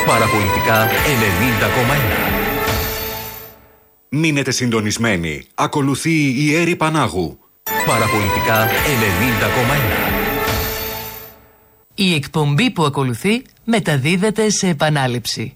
Παραπολιτικά 90,1. Μείνετε συντονισμένοι. Ακολουθεί η Έρη Πανάγου. Παραπολιτικά 90,1. Η εκπομπή που ακολουθεί μεταδίδεται σε επανάληψη.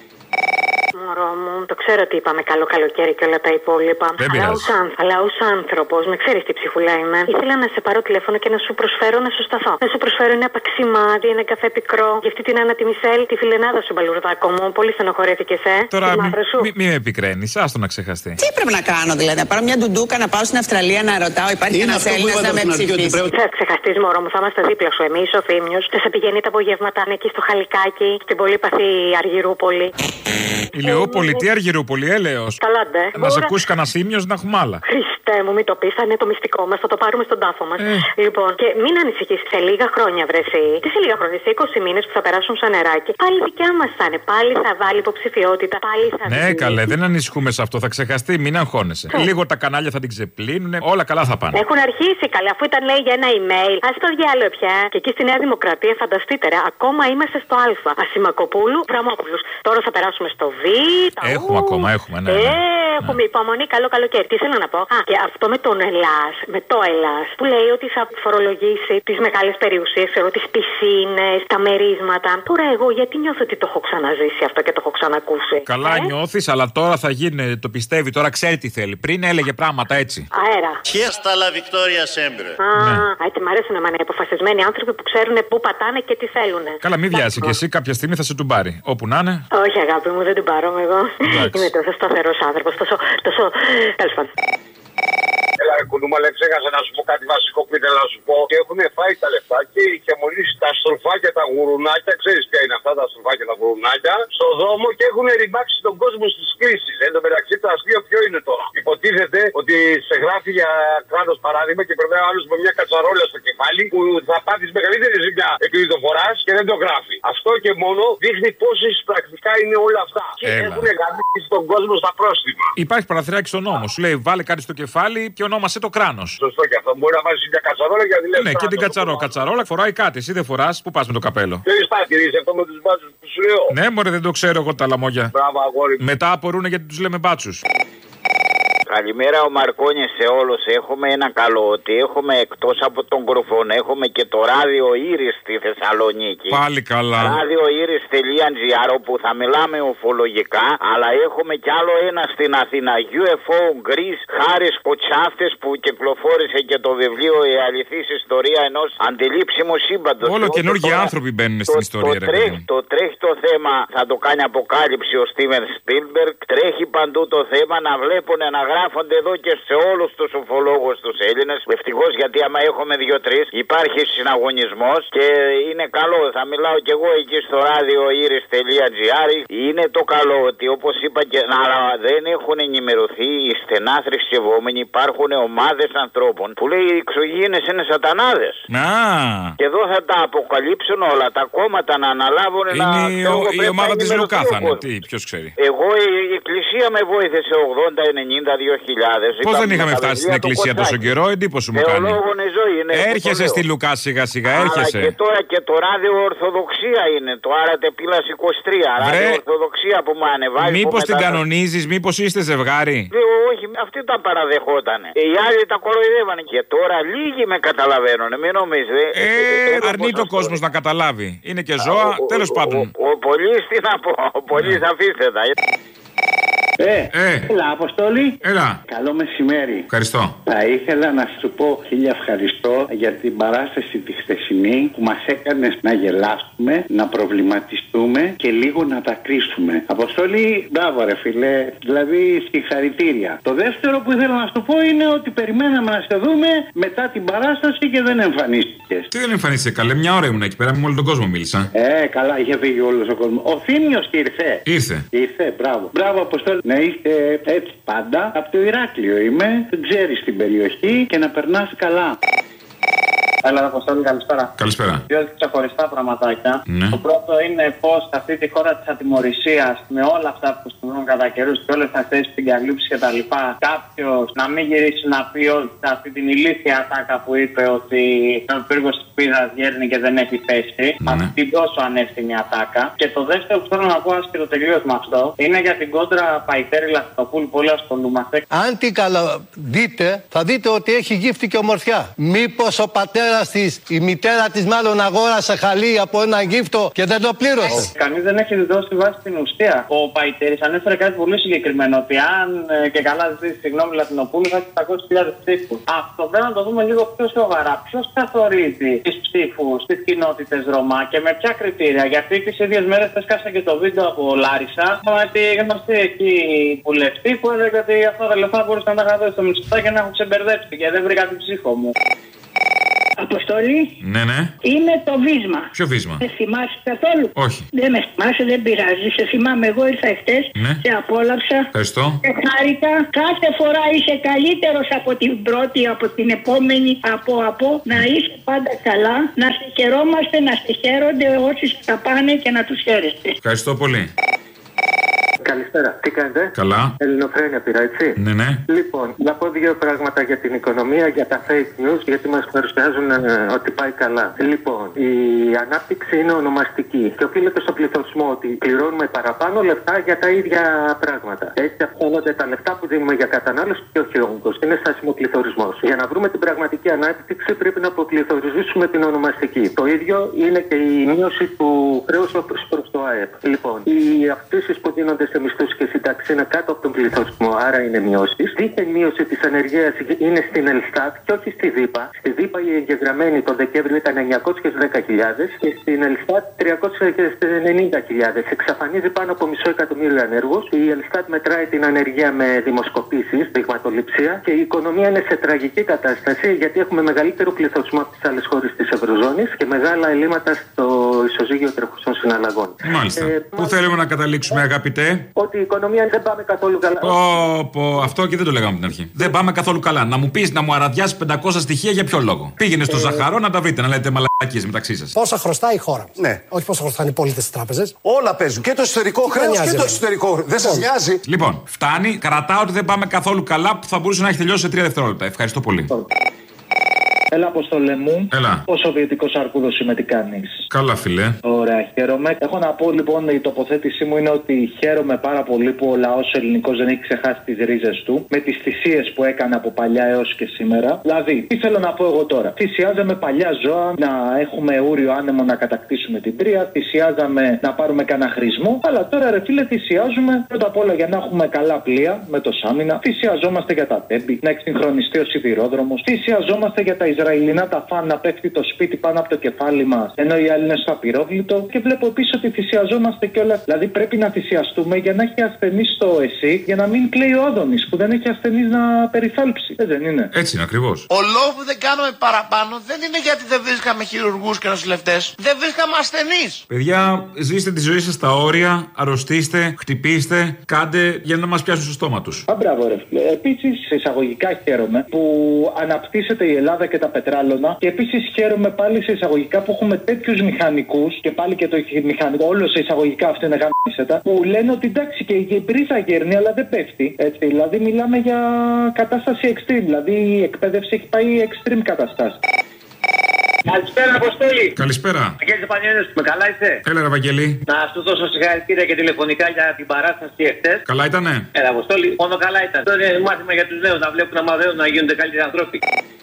Μωρό μου, το ξέρω ότι είπαμε καλό καλοκαίρι και όλα τα υπόλοιπα. Αλλά ως άνθρωπος, με ξέρεις τι ψυχουλά είμαι. Ήθελα να σε πάρω τηλέφωνο και να σου προσφέρω να σου σταθώ. Να σου προσφέρω ένα παξιμάδι, ένα καφέ πικρό. Για αυτή την Άννα τη Μισελ, τη φιλενάδα σου, μπαλουρδάκο μου. Πολύ στενοχωρέθηκες, Τώρα μη με επικραίνεις, άστο να ξεχαστεί. Τι πρέπει να κάνω, δηλαδή, να πάρω μια ντουντούκα, να πάω στην Αυστραλία να ρωτάω, υπάρχει ένας Έλληνας να με ψηφίσει. Θα ξεχαστείς, μωρό μου, θα είμαστε δίπλα σου εμείς, ο Θήμιος. Θα σε πηγαίνει τα απογεύματα εκεί στο Χαλικάκι, στην πολύπαθη Αργυρούπολη. Η Λεόπολη, τι Αργυρούπολη, έλεος. Καλά, ντε. Να σε ακούσει κανένα Θήμιος να έχουμε άλλα. Χριστέ μου, μην το πεις, θα είναι το μυστικό μας, θα το πάρουμε στον τάφο μας. Λοιπόν, και μην ανησυχείς, σε λίγα χρόνια βρεθεί. Τι σε λίγα χρόνια, σε 20 μήνες που θα περάσουν σαν νεράκι, πάλι δικιά μας θα είναι. Πάλι θα βάλει υποψηφιότητα, πάλι θα. Ναι, καλέ, δεν ανησυχούμε σε αυτό, θα ξεχαστεί, μην αγχώνεσαι. Λίγο τα κανάλια θα την ξεπλύνουν, όλα καλά θα πάνε. Έχουν αρχίσει καλά, αφού ήταν λέει για ένα email. Α το διάλογο πια. Και εκεί στη Νέα Δημοκρατία, φανταστείτε, ρε, ακόμα είμαστε στο Α. Ασημακοπούλου, Βραμόπουλου. Τώρα θα περάσουμε στο Β. Έχουμε ακόμα, έχουμε, ναι. Έχουμε υπομονή, καλό καλοκαίρι. Τι θέλω να πω. Και αυτό με τον Ελλάς, με το Ελλάς, που λέει ότι θα φορολογήσει τις μεγάλες περιουσίες, ξέρω, τις πισίνες, τα μερίσματα. Τώρα εγώ γιατί νιώθω ότι το έχω ξαναζήσει αυτό και το έχω ξανακούσει. Καλά νιώθεις, αλλά τώρα θα γίνει, το πιστεύει, τώρα ξέρει τι θέλει. Πριν έλεγε πράγματα έτσι. Αέρα. Χέστα la Victoria sempre. Έτσι μ' αρέσουν να είναι αποφασισμένοι άνθρωποι που ξέρουν πού πατάνε και τι θέλουν. Καλά, μην βιάσει και εσύ, κάποια στιγμή θα σε του πάρει. Όπου να είναι. Όχι, αγάπη μου, δεν την πάρω εγώ. Είμαι τόσο σταθερός άνθρωπος, τόσο. Τέλος πάντων. Έλα, κουνούμαλε, ξέχασα να σου πω κάτι βασικό που ήθελα να σου πω. Και έχουν φάει τα λεφτά και είχε μολύσει τα στροφάκια, τα γουρουνάκια. Ξέρεις ποια είναι αυτά τα στροφάκια, τα γουρουνάκια. Στο δρόμο και έχουν ρημάξει τον κόσμο στις κλήσεις. Εν τω μεταξύ, το αστείο ποιο είναι τώρα. Υποτίθεται ότι σε γράφει για κράτος παράδειγμα και περνάει ο άλλος με μια κατσαρόλα στο κεφάλι που θα πάθεις μεγαλύτερη ζημιά επειδή το φοράς και δεν το γράφει. Αυτό και μόνο δείχνει πόσο πρακτικά είναι όλα αυτά. Και έχουν γαμίσει τον κόσμο στα πρόστιμα. Υπάρχει παραθυράκι στον νόμο. Σου λέει βάλε κάτι στο κεφάλι και ονόμασε το κράνος. Σωστό και αυτό. Μπορεί να βάζει μια κατσαρόλα για να ναι, και την κατσαρόλα φοράει κάτι. Εσύ δεν φοράς, πού πας με το καπέλο. Δεν παρατηρήσει αυτό με τους μπάτσους που σου λέω. Ναι, μωρέ, δεν το ξέρω εγώ τα λαμόγια. Μπράβο, αγόρι. Μετά απορούν γιατί τους λέμε μπάτσους. Καλημέρα ο Μαρκόνης σε όλους. Έχουμε ένα καλό ότι έχουμε εκτός από τον Κρουφόν έχουμε και το ράδιο Ήρης στη Θεσσαλονίκη. Πάλι καλά. Ράδιο Ήρης.gr όπου θα μιλάμε ουφολογικά, αλλά έχουμε κι άλλο ένα στην Αθήνα. UFO Greece, Χάρης Κοτσάφτης που κυκλοφόρησε και το βιβλίο Η αληθής ιστορία ενός αντιλήψιμου σύμπαντος. Όλο καινούργιοι άνθρωποι μπαίνουν στην ιστορία. Τρέχει το θέμα, θα το κάνει αποκάλυψη ο Στίβεν Σπίλμπεργκ. Τρέχει παντού το θέμα να βλέπουν να γράφονται εδώ και σε όλους τους ουφολόγους τους Έλληνες. Ευτυχώς γιατί άμα έχουμε 2-3 υπάρχει συναγωνισμός και είναι καλό. Θα μιλάω κι εγώ εκεί στο ράδιο Iris.gr. Είναι το καλό ότι όπως είπα και αλλά δεν έχουν ενημερωθεί οι στενά θρησκευόμενοι. Υπάρχουν ομάδες ανθρώπων που λέει οι εξωγήινες είναι σατανάδες. Και εδώ θα τα αποκαλύψουν όλα. Τα κόμματα να αναλάβουν. Είναι η ομάδα της Λουκά θα είναι. Τι, ποιος ξέρει. Εγώ η Εκκλησία με βοήθησε 80-90. 2000. Πώς δεν είχαμε φτάσει στην εκκλησία τόσο καιρό, εντύπωση μου κάνει. Έρχεσαι στη Λουκά σιγά-σιγά, έρχεσαι. Και τώρα και το ράδιο Ορθοδοξία είναι. Το Άρατε Πύλας 23. Ράδιο Ορθοδοξία που μου ανεβάζει. Μήπως την κανονίζεις, μήπως είστε ζευγάρι. Όχι, αυτοί τα παραδεχότανε. Οι άλλοι τα κοροϊδεύανε. Και τώρα λίγοι με καταλαβαίνουν, μην νομίζετε. Αρνείται ο κόσμος να καταλάβει. Είναι και ζώα, τέλος πάντων. Ο πολύς τι να πω, ο πολύς αφήστε τα. Έλα, Αποστόλη. Έλα. Καλό μεσημέρι. Ευχαριστώ. Θα ήθελα να σου πω χίλια ευχαριστώ για την παράσταση τη χθεσινή που μας έκανε να γελάσουμε, να προβληματιστούμε και λίγο να τα κρίσουμε. Αποστόλη, μπράβο ρε φίλε, δηλαδή συγχαρητήρια. Το δεύτερο που ήθελα να σου πω είναι ότι περιμέναμε να σε δούμε μετά την παράσταση και δεν εμφανίστηκες. Τι δεν εμφανίστηκε, καλέ, μια ώρα ήμουν εκεί πέρα, με όλο τον κόσμο μίλησα. Καλά, είχε φύγει όλος ο κόσμος. Ο Θήμιος ήρθε. Ήρθε, μπράβο. Μπράβο, Αποστόλη. Να είστε έτσι πάντα. Από το Ηράκλειο είμαι, δεν ξέρεις την περιοχή και να περνάς καλά. Έλα, Αποστόλη, καλησπέρα. Καλησπέρα. Δύο ξεχωριστά πραγματάκια. Ναι. Το πρώτο είναι πως αυτή τη χώρα της ατιμωρησίας, με όλα αυτά που συμβαίνουν κατά καιρούς και όλες αυτές τις συγκαλύψεις και τα λοιπά, κάποιος να μην γυρίσει να πει αυτή την ηλίθια ατάκα που είπε ότι ο πύργος της Πίδας γέρνει και δεν έχει πέσει. Ναι. Αυτή την τόσο ανεύθυνη ατάκα. Και το δεύτερο που θέλω να πω άσχετο τελείως με αυτό είναι για την κόντρα Παϊτέρη Λαστοπούλου. Πολύ ασχολούμαστε. Αν την δείτε, θα δείτε ότι έχει γύφτη και ομορφιά. Μήπως ο πατέρας της, η μητέρα της μάλλον αγόρασε χαλί από ένα γύφτο και δεν το πλήρωσε. Κανείς δεν έχει δώσει βάση στην ουσία. Ο Παϊτέρης ανέφερε κάτι πολύ συγκεκριμένο. Ότι αν και καλά ζητήσει συγγνώμη Λατινοπούλου θα έχει 700.000 ψήφους. Αυτό πρέπει να το δούμε λίγο πιο σοβαρά. Ποιος καθορίζει τις ψήφους στις κοινότητες Ρωμά και με ποια κριτήρια? Γιατί τις ίδιες μέρες έσκασε και το βίντεο από Λάρισα με τη γνωστή εκεί βουλευτή που έλεγε ότι αυτά τα λεφτά μπορούσαν να τα είχα δώσει στο Μητσοτάκη και να έχουν ξεμπερδέψει και δεν βρήκα την ψήφο μου. Αποστολή. Ναι, ναι. Είναι το βίσμα. Ποιο βίσμα? Σε θυμάσαι καθόλου? Όχι. Δεν με θυμάσαι, δεν πειράζει. Σε θυμάμαι, εγώ ήρθα χτες. Ναι. Σε απόλαυσα. Ευχαριστώ. Και χάρηκα. Κάθε φορά είσαι καλύτερος από την πρώτη, από την επόμενη, από. Να είσαι πάντα καλά. Να σε χαιρόμαστε, να σε χαίρονται όσοι σε πάνε και να τους χαίρεστε. Ευχαριστώ πολύ. Καλησπέρα. Τι κάνετε? Καλά. Ελληνοφρένεια πήρα, έτσι. Ναι, ναι. Λοιπόν, να πω δύο πράγματα για την οικονομία, για τα fake news, γιατί μας παρουσιάζουν ότι πάει καλά. Λοιπόν, η ανάπτυξη είναι ονομαστική και οφείλεται στο πληθωρισμό, ότι πληρώνουμε παραπάνω λεφτά για τα ίδια πράγματα. Έτσι αυξάνονται τα λεφτά που δίνουμε για κατανάλωση και όχι ο όγκος. Είναι στάσιμο πληθωρισμός. Για να βρούμε την πραγματική ανάπτυξη πρέπει να αποπληθωρίζουμε την ονομαστική. Το ίδιο είναι και η μείωση του χρέους προς το ΑΕΠ. Λοιπόν, οι αυξήσεις που δίνονται σε μισθούς και σύνταξη είναι κάτω από τον πληθωρισμό, άρα είναι μειώσεις. Δίθεν μείωση της ανεργίας είναι στην Ελστάτ και όχι στη ΔΥΠΑ. Στη ΔΥΠΑ η εγγεγραμμένη τον Δεκέμβριο ήταν 910.000 και στην Ελστάτ 390.000. Εξαφανίζει πάνω από 500.000 ανέργους. Η Ελστάτ μετράει την ανεργία με δημοσκοπήσεις, δειγματοληψία, και η οικονομία είναι σε τραγική κατάσταση γιατί έχουμε μεγαλύτερο πληθωρισμό από τις άλλες χώρες της Ευρωζώνης και μεγάλα ελλείμματα στο ισοζύγιο τρεχουσών συναλλαγών. Μάλιστα. Πού θέλουμε να καταλήξουμε, αγαπητέ? Ότι η οικονομία δεν πάμε καθόλου καλά. Αυτό και δεν το λέγαμε από την αρχή. Δεν πάμε καθόλου καλά. Να μου πεις, να μου αραδιάσει 500 στοιχεία για ποιο λόγο? Πήγαινε στο Ζαχαρό να τα βρείτε, να λέτε μαλακίες μεταξύ σας. Πόσα χρωστάει η χώρα? Ναι. Όχι πόσα χρωστάνε οι πολίτες στις τράπεζες. Όλα παίζουν. Και το εσωτερικό χρέος και το εξωτερικό. Δεν σας νοιάζει? Λοιπόν, φτάνει. Κρατάω ότι δεν πάμε καθόλου καλά, που θα μπορούσε να έχει τελειώσει σε 3 δευτερόλεπτα. Ευχαριστώ πολύ. Έλα, Αποστόλε μου. Έλα. Ο Σοβιετικός Αρκούδος είμαι, τι κάνεις? Καλά, φιλέ. Ωραία, χαίρομαι. Έχω να πω λοιπόν, η τοποθέτησή μου είναι ότι χαίρομαι πάρα πολύ που ο λαός ελληνικός δεν έχει ξεχάσει τις ρίζες του με τις θυσίες που έκανε από παλιά έως και σήμερα. Δηλαδή, τι θέλω να πω εγώ τώρα? Θυσιάζαμε παλιά ζώα να έχουμε ούριο άνεμο να κατακτήσουμε την Τρία, θυσιάζαμε να πάρουμε κανένα χρησμό. Αλλά τώρα, ρε φίλε, θυσιάζουμε πρώτα απ' όλα για να έχουμε καλά πλοία με το Σάμινα. Θυσιαζόμαστε για τα τέμπη, να εξυγχρονιστεί ο σιδηρόδρομος. Θυσιαζόμαστε για τα Ισραηλινά τα φαν να πέφτει το σπίτι πάνω από το κεφάλι μας, ενώ οι άλλοι είναι στο απειρόβλητο. Και βλέπω επίσης ότι θυσιαζόμαστε κιόλας. Δηλαδή πρέπει να θυσιαστούμε για να έχει ασθενείς στο ΕΣΥ, για να μην κλαίει ο Άδωνης που δεν έχει ασθενείς να περιθάλψει. Δεν είναι? Έτσι είναι ακριβώς. Ο λόγος που δεν κάνουμε παραπάνω δεν είναι γιατί δεν βρίσκαμε χειρουργούς και νοσηλευτές. Δεν βρίσκαμε ασθενείς. Παιδιά, ζήστε τη ζωή σας στα όρια, αρρωστήστε, χτυπήστε, κάντε για να μας πιάσουν στο στόμα τους. Μπράβο, ρε φίλε. Επίσης, εισαγωγικά χαίρομαι που αναπτύσσεται η Ελλάδα και τα πετράλωνα. Και επίσης χαίρομαι πάλι σε εισαγωγικά που έχουμε τέτοιους μηχανικούς, και πάλι και το μηχανικό, όλο σε εισαγωγικά αυτό είναι γαμίσετα, που λένε ότι εντάξει και η μπρίζα γέρνει, αλλά δεν πέφτει. Έτσι, δηλαδή μιλάμε για κατάσταση extreme. Δηλαδή η εκπαίδευση έχει πάει extreme καταστάση. Καλησπέρα, Αποστόλη. Καλησπέρα. Βαγγέλη Πανιόνιος, με καλά είσαι? Έλα, ρε Βαγγέλη. Να σου δώσω συγχαρητήρια και τηλεφωνικά για την παράσταση εχθές. Καλά ήτανε? Έλα, Αποστόλη, μόνο καλά ήταν. Αυτό είναι μάθημα για τους νέους, να βλέπουν να μαθαίνουν να γίνονται καλύτεροι άνθρωποι.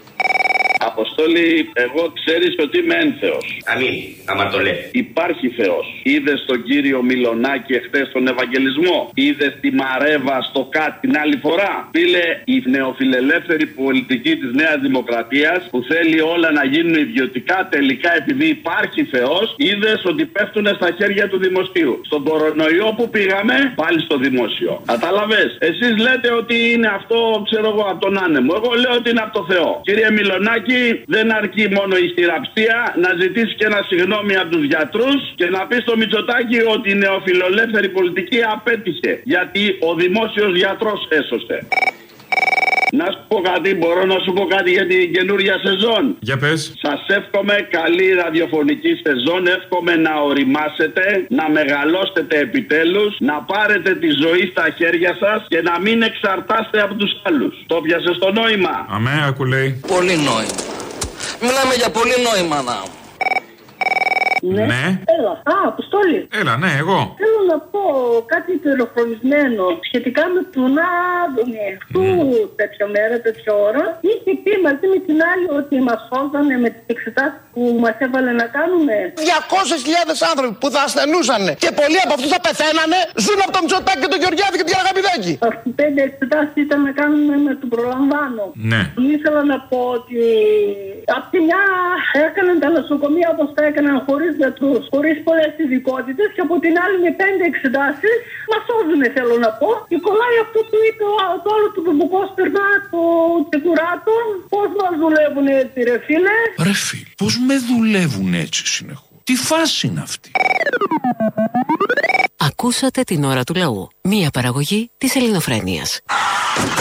Αποστόλη, εγώ ξέρεις ότι είμαι ένθεος. Αμήν, άμα το λέει. Υπάρχει Θεός. Είδες τον κύριο Μιλονάκη εχθές στον Ευαγγελισμό? Είδες τη Μαρέβα στο ΚΑΤ την άλλη φορά? Φίλε, η νεοφιλελεύθερη πολιτική της Νέας Δημοκρατίας που θέλει όλα να γίνουν ιδιωτικά, τελικά επειδή υπάρχει Θεός, είδες ότι πέφτουν στα χέρια του δημοσίου. Στον κορονοϊό που πήγαμε, πάλι στο δημόσιο. Κατάλαβες? Εσείς λέτε ότι είναι αυτό, ξέρω εγώ, από τον άνεμο. Εγώ λέω ότι είναι από το Θεό. Κύριε Μιλονάκη, δεν αρκεί μόνο η χειραψία, να ζητήσει και ένα συγγνώμη από τους γιατρούς και να πει στο Μητσοτάκη ότι η νεοφιλελεύθερη πολιτική απέτυχε. Γιατί ο δημόσιος γιατρός έσωσε. Να σου πω κάτι, μπορώ να σου πω κάτι για την καινούρια σεζόν. Για πες. Σας εύχομαι καλή ραδιοφωνική σεζόν. Εύχομαι να οριμάσετε, να μεγαλώσετε επιτέλους, να πάρετε τη ζωή στα χέρια σας και να μην εξαρτάστε από τους άλλους. Το πιάσες το νόημα? Αμέ, ακουλέει. Πολύ νόημα. Μιλάμε για πολύ νόημα, να. Ναι. Έλα. Αποστόλη. Έλα, ναι, εγώ. Θέλω να πω κάτι πληροφορισμένο σχετικά με τον Άδωνη. Του τέτοια μέρα, τέτοια ώρα. Είχε πει μαζί με την άλλη ότι μας σώζανε με τις εξετάσεις που μας έβαλε να κάνουμε. 200.000 άνθρωποι που θα ασθενούσαν και πολλοί από αυτούς θα πεθαίνανε ζουν από το Μητσοτάκη και τον Γεωργιάδη και την Αγαπηδάκη. Αυτοί 5 εξετάσεις ήταν να κάνουμε με τον προλαμβάνω. Ναι. Ήθελα να πω ότι απ' τη μια έκαναν τα νοσοκομεία όπως τα έκαναν χωρίς γιατρούς, χωρίς πολλές ειδικότητες, και από την άλλη με 5 εξετάσεις μας σώζουνε, θέλω να πω. Και κολλάει αυτό που είπε το άλλο του Μπουκόσπερνα, το Τσεκουράτο. Πώς μας δουλεύουν έτσι, ρε φίλε? Ρε φίλε, πώς με δουλεύουν έτσι συνεχώς? Τι φάση είναι αυτή? Ακούσατε την ώρα του λαού. Μία παραγωγή της Ελληνοφρένειας.